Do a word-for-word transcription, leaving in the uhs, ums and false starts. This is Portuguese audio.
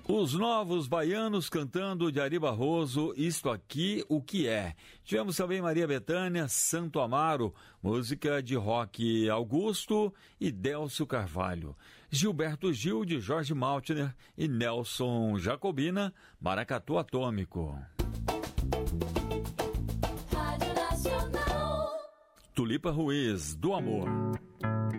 Os Novos Baianos cantando de Ari Barroso, Isto Aqui, O Que É. Tivemos também Maria Bethânia, Santo Amaro, música de Roque Augusto e Délcio Carvalho. Gilberto Gil, de Jorge Maltner e Nelson Jacobina, Maracatu Atômico. Rádio Nacional. Tulipa Ruiz, Do Amor.